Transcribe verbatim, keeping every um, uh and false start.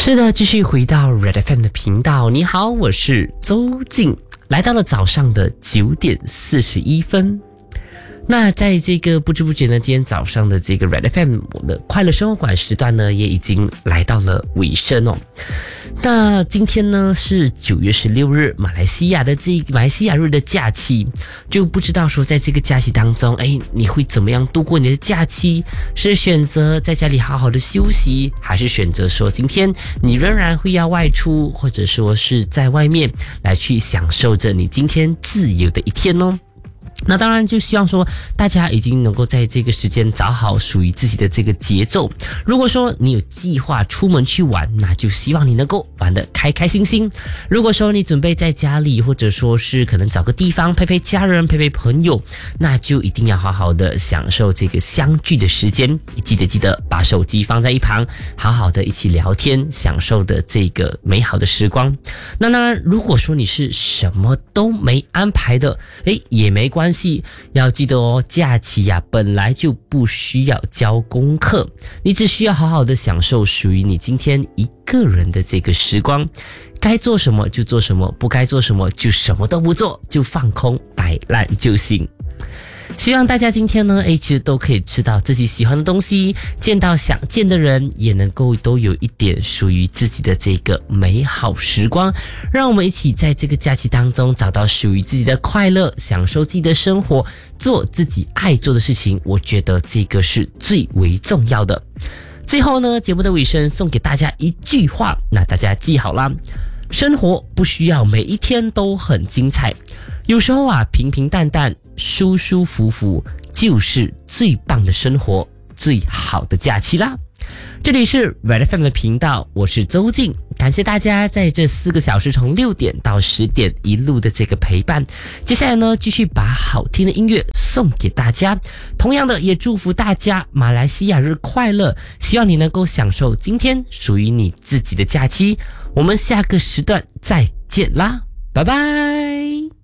是的，继续回到 Red F M 的频道。你好，我是周静，来到了早上的九点四十一分。那在这个不知不觉呢，今天早上的这个 Red F M 我的快乐生活馆时段呢，也已经来到了尾声哦。那今天呢是九月十六日，马来西亚的这马来西亚日的假期，就不知道说在这个假期当中，哎，你会怎么样度过你的假期？是选择在家里好好的休息，还是选择说今天你仍然会要外出，或者说是在外面来去享受着你今天自由的一天呢？那当然就希望说大家已经能够在这个时间找好属于自己的这个节奏。如果说你有计划出门去玩，那就希望你能够玩得开开心心。如果说你准备在家里，或者说是可能找个地方陪陪家人陪陪朋友，那就一定要好好的享受这个相聚的时间。记得记得把手机放在一旁，好好的一起聊天，享受的这个美好的时光。那当然如果说你是什么都没安排的，诶也没关系，要记得哦，假期呀、啊、本来就不需要交功课，你只需要好好的享受属于你今天一个人的这个时光，该做什么就做什么，不该做什么就什么都不做，就放空摆烂就行。希望大家今天呢，其实都可以吃到自己喜欢的东西，见到想见的人，也能够都有一点属于自己的这个美好时光。让我们一起在这个假期当中找到属于自己的快乐，享受自己的生活，做自己爱做的事情。我觉得这个是最为重要的。最后呢，节目的尾声送给大家一句话，那大家记好啦。生活不需要每一天都很精彩，有时候啊，平平淡淡舒舒服服就是最棒的生活，最好的假期啦。这里是 Red F M 的频道，我是周静，感谢大家在这四个小时从六点到十点一路的这个陪伴。接下来呢，继续把好听的音乐送给大家，同样的也祝福大家马来西亚日快乐，希望你能够享受今天属于你自己的假期。我们下个时段再见啦，拜拜。